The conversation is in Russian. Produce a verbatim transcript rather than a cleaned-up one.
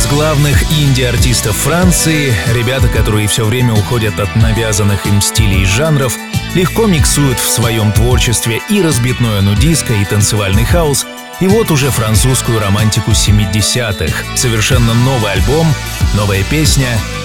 из главных инди-артистов Франции, ребята, которые все время уходят от навязанных им стилей и жанров, легко миксуют в своем творчестве и разбитное нудиско, и танцевальный хаус, и вот уже французскую романтику семидесятых. Совершенно новый альбом, новая песня